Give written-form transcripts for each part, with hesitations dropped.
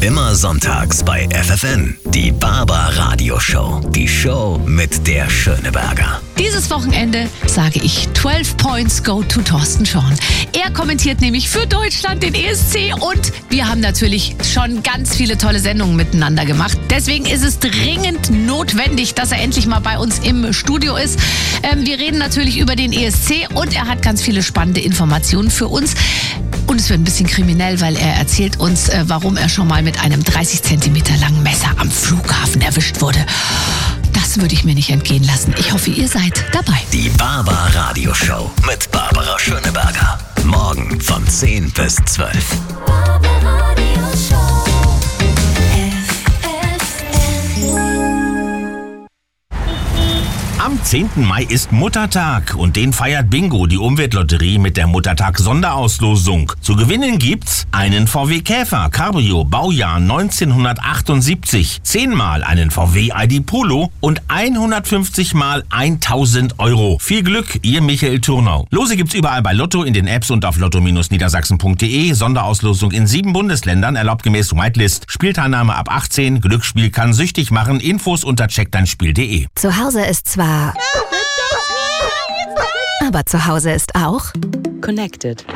Immer sonntags bei FFN. Die Barber-Radio-Show. Die Show mit der Schöneberger. Dieses Wochenende sage ich 12 Points go to Thorsten Schorn. Er kommentiert nämlich für Deutschland den ESC und wir haben natürlich schon ganz viele tolle Sendungen miteinander gemacht. Deswegen ist es dringend notwendig, dass er endlich mal bei uns im Studio ist. Wir reden natürlich über den ESC und er hat ganz viele spannende Informationen für uns. Und es wird ein bisschen kriminell, weil er erzählt uns, warum er schon mal mit einem 30 Zentimeter langen Messer am Flughafen erwischt wurde. Das würde ich mir nicht entgehen lassen. Ich hoffe, ihr seid dabei. Die Barber-Radio-Show mit Barbara Schöneberger. Morgen von 10 bis 12. Am 10. Mai ist Muttertag und den feiert Bingo, die Umweltlotterie, mit der Muttertag-Sonderauslosung. Zu gewinnen gibt's einen VW Käfer Cabrio Baujahr 1978, 10-mal einen VW ID Polo und 150-mal 1.000 Euro. Viel Glück, ihr Michael Turnau. Lose gibt's überall bei Lotto, in den Apps und auf lotto-niedersachsen.de. Sonderauslosung in 7 Bundesländern, erlaubt gemäß Whitelist. Spielteilnahme ab 18, Glücksspiel kann süchtig machen. Infos unter checkdeinspiel.de. Zu Hause ist zwar... Aber zu Hause ist auch... Connected.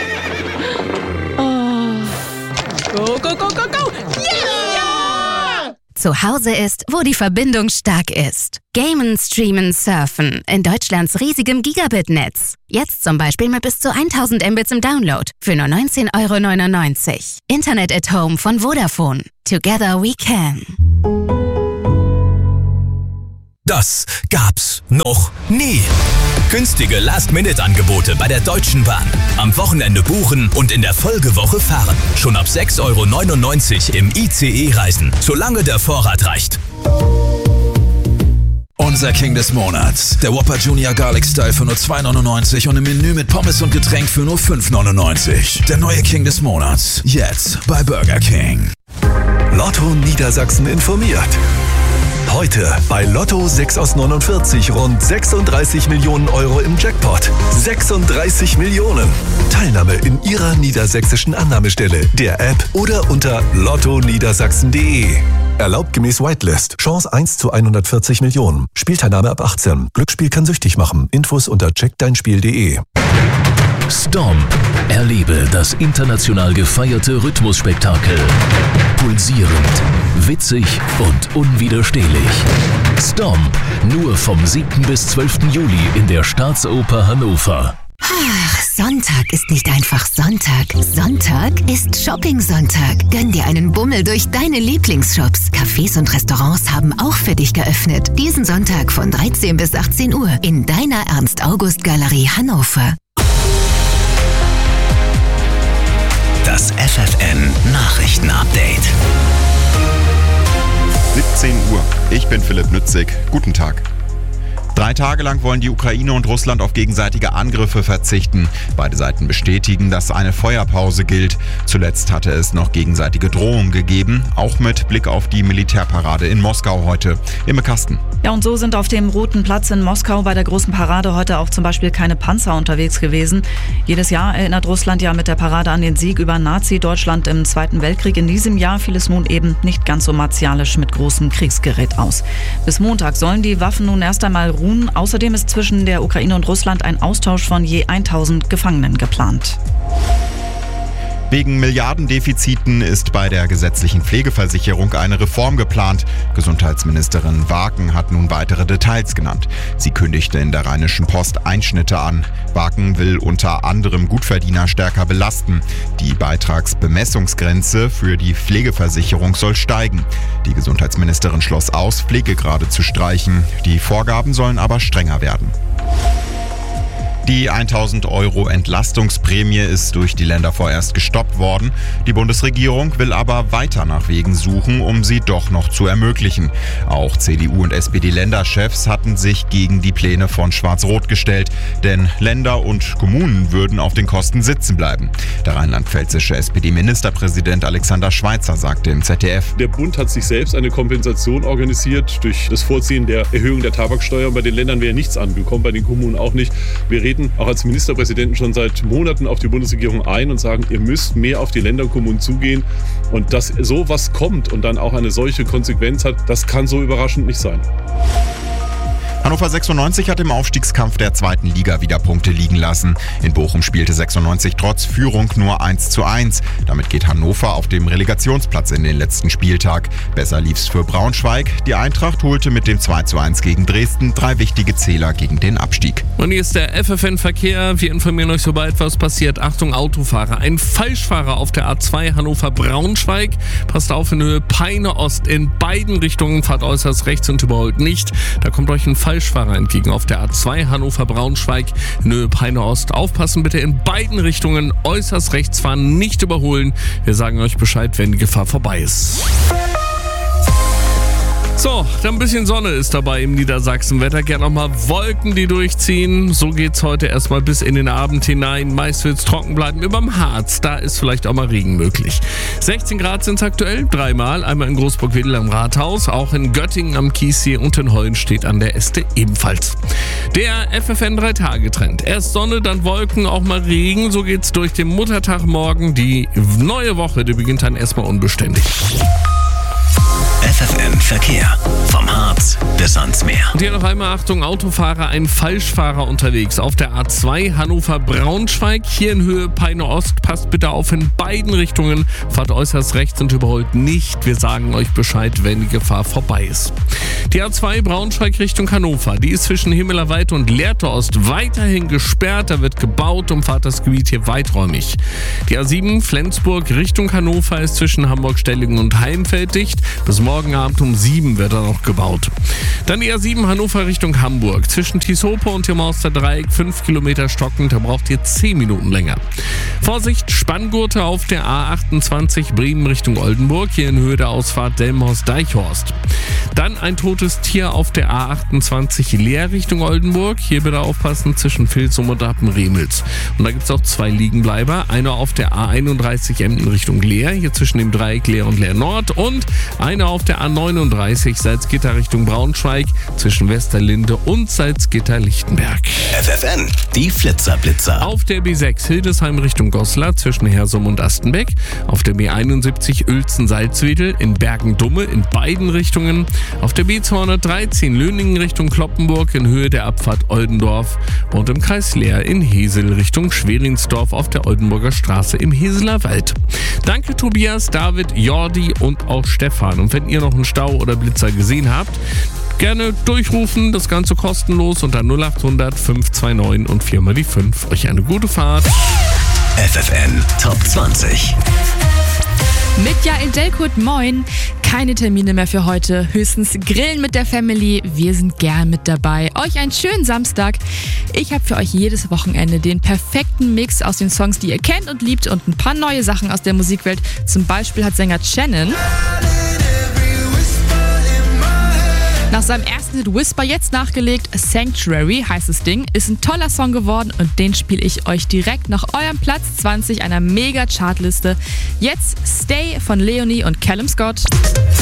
Oh. Go, go, go, go, go! Yeah! Zu Hause ist, wo die Verbindung stark ist. Gamen, streamen, surfen. In Deutschlands riesigem Gigabit-Netz. Jetzt zum Beispiel mit bis zu 1000 Mbits im Download. Für nur 19,99 €. Internet at Home von Vodafone. Together we can. Das gab's noch nie. Günstige Last-Minute-Angebote bei der Deutschen Bahn. Am Wochenende buchen und in der Folgewoche fahren. Schon ab 6,99 € im ICE reisen, solange der Vorrat reicht. Unser King des Monats. Der Whopper Junior Garlic Style für nur 2,99 € und im Menü mit Pommes und Getränk für nur 5,99 €. Der neue King des Monats. Jetzt bei Burger King. Lotto Niedersachsen informiert. Heute bei Lotto 6 aus 49 rund 36 Millionen Euro im Jackpot. 36 Millionen. Teilnahme in Ihrer niedersächsischen Annahmestelle, der App oder unter lottoniedersachsen.de. Erlaubt gemäß Whitelist. Chance 1 zu 140 Millionen. Spielteilnahme ab 18. Glücksspiel kann süchtig machen. Infos unter checkdeinspiel.de. Stomp. Erlebe das international gefeierte Rhythmusspektakel. Pulsierend, witzig und unwiderstehlich. Stomp. Nur vom 7. bis 12. Juli in der Staatsoper Hannover. Ach, Sonntag ist nicht einfach Sonntag. Sonntag ist Shopping-Sonntag. Gönn dir einen Bummel durch deine Lieblingsshops. Cafés und Restaurants haben auch für dich geöffnet. Diesen Sonntag von 13 bis 18 Uhr in deiner Ernst-August-Galerie Hannover. Das FFN-Nachrichten-Update. 17 Uhr. Ich bin Philipp Nützig. Guten Tag. 3 Tage lang wollen die Ukraine und Russland auf gegenseitige Angriffe verzichten. Beide Seiten bestätigen, dass eine Feuerpause gilt. Zuletzt hatte es noch gegenseitige Drohungen gegeben, auch mit Blick auf die Militärparade in Moskau heute. Imme Kasten. Ja, und so sind auf dem Roten Platz in Moskau bei der großen Parade heute auch zum Beispiel keine Panzer unterwegs gewesen. Jedes Jahr erinnert Russland ja mit der Parade an den Sieg über Nazi-Deutschland im Zweiten Weltkrieg. In diesem Jahr fiel es nun eben nicht ganz so martialisch mit großem Kriegsgerät aus. Bis Montag sollen die Waffen nun erst einmal ruhen. Außerdem ist zwischen der Ukraine und Russland ein Austausch von je 1000 Gefangenen geplant. Wegen Milliardendefiziten ist bei der gesetzlichen Pflegeversicherung eine Reform geplant. Gesundheitsministerin Waken hat nun weitere Details genannt. Sie kündigte in der Rheinischen Post Einschnitte an. Waken will unter anderem Gutverdiener stärker belasten. Die Beitragsbemessungsgrenze für die Pflegeversicherung soll steigen. Die Gesundheitsministerin schloss aus, Pflegegrade zu streichen. Die Vorgaben sollen aber strenger werden. Die 1.000 € Entlastungsprämie ist durch die Länder vorerst gestoppt worden. Die Bundesregierung will aber weiter nach Wegen suchen, um sie doch noch zu ermöglichen. Auch CDU- und SPD-Länderchefs hatten sich gegen die Pläne von Schwarz-Rot gestellt. Denn Länder und Kommunen würden auf den Kosten sitzen bleiben. Der rheinland-pfälzische SPD-Ministerpräsident Alexander Schweitzer sagte im ZDF: Der Bund hat sich selbst eine Kompensation organisiert durch das Vorziehen der Erhöhung der Tabaksteuer. Bei den Ländern wäre nichts angekommen, bei den Kommunen auch nicht. Wir reden treten auch als Ministerpräsidenten schon seit Monaten auf die Bundesregierung ein und sagen, ihr müsst mehr auf die Länder und Kommunen zugehen. Und dass sowas kommt und dann auch eine solche Konsequenz hat, das kann so überraschend nicht sein. Hannover 96 hat im Aufstiegskampf der 2. Liga wieder Punkte liegen lassen. In Bochum spielte 96 trotz Führung nur 1:1. Damit geht Hannover auf dem Relegationsplatz in den letzten Spieltag. Besser lief's für Braunschweig. Die Eintracht holte mit dem 2:1 gegen Dresden 3 wichtige Zähler gegen den Abstieg. Und hier ist der FFN-Verkehr. Wir informieren euch, sobald was passiert. Achtung, Autofahrer. Ein Falschfahrer auf der A2 Hannover-Braunschweig. Passt auf in Höhe Peine Ost. In beiden Richtungen fahrt äußerst rechts und überholt nicht. Da kommt euch ein Falschfahrer entgegen auf der A2 Hannover-Braunschweig in Höhe Peine Ost. Aufpassen bitte in beiden Richtungen, äußerst rechts fahren, nicht überholen. Wir sagen euch Bescheid, wenn die Gefahr vorbei ist. So, dann ein bisschen Sonne ist dabei im Niedersachsenwetter. Gerne nochmal Wolken, die durchziehen. So geht's heute erstmal bis in den Abend hinein. Meist wird's trocken bleiben überm Harz. Da ist vielleicht auch mal Regen möglich. 16 Grad sind's aktuell, dreimal. Einmal in Großburg-Wedel am Rathaus, auch in Göttingen am Kiessee und in Hollenstedt an der Este ebenfalls. Der FFN 3-Tage-Trend. Erst Sonne, dann Wolken, auch mal Regen. So geht's durch den Muttertag morgen. Die neue Woche, die beginnt dann erstmal unbeständig. FFN Verkehr. Vom Harz bis ans Meer. Und hier noch einmal Achtung, Autofahrer, ein Falschfahrer unterwegs auf der A2 Hannover-Braunschweig. Hier in Höhe Peine Ost. Passt bitte auf in beiden Richtungen. Fahrt äußerst rechts und überholt nicht. Wir sagen euch Bescheid, wenn die Gefahr vorbei ist. Die A2 Braunschweig Richtung Hannover. Die ist zwischen Himmelerweide und Lehrte Ost weiterhin gesperrt. Da wird gebaut. Umfahrt das Gebiet hier weiträumig. Die A7 Flensburg Richtung Hannover ist zwischen Hamburg-Stellingen und Heimfeld dicht. Bis morgen Abend um 7 wird er noch gebaut. Dann die A7 Hannover Richtung Hamburg. Zwischen Tieshope und dem Dreieck 5 Kilometer stockend, da braucht ihr 10 Minuten länger. Vorsicht, Spanngurte auf der A28 Bremen Richtung Oldenburg, hier in Höhe der Ausfahrt Delmenhorst-Deichhorst. Dann ein totes Tier auf der A28 Leer Richtung Oldenburg. Hier bitte aufpassen zwischen Vilsum und Appen-Remels. Und da gibt es auch 2 Liegenbleiber. Einer auf der A31 Emden Richtung Leer, hier zwischen dem Dreieck Leer und Leer Nord. Und einer auf der A39 Salzgitter Richtung Braunschweig zwischen Westerlinde und Salzgitter-Lichtenberg. FFN, die Flitzer-Blitzer. Auf der B6 Hildesheim Richtung Goslar zwischen Hersum und Astenbeck. Auf der B71 Uelzen-Salzwedel in Bergen-Dumme in beiden Richtungen. Auf der B213 Löningen Richtung Kloppenburg in Höhe der Abfahrt Oldendorf. Und im Kreis Leer in Hesel Richtung Schwerinsdorf auf der Oldenburger Straße im Heseler Wald. Danke Tobias, David, Jordi und auch Stefan. Und wenn ihr noch einen Stau oder Blitzer gesehen habt, gerne durchrufen, das Ganze kostenlos unter 0800 529 und 4 mal die 5. Euch eine gute Fahrt. FFN Top 20. Mit Jael Delkut, moin. Keine Termine mehr für heute, höchstens Grillen mit der Family. Wir sind gern mit dabei. Euch einen schönen Samstag. Ich habe für euch jedes Wochenende den perfekten Mix aus den Songs, die ihr kennt und liebt und ein paar neue Sachen aus der Musikwelt. Zum Beispiel hat Sänger Shannon nach seinem ersten Hit Whisper jetzt nachgelegt. Sanctuary heißt das Ding, ist ein toller Song geworden und den spiele ich euch direkt nach eurem Platz 20 einer Mega-Chartliste. Jetzt Stay von Leonie und Callum Scott.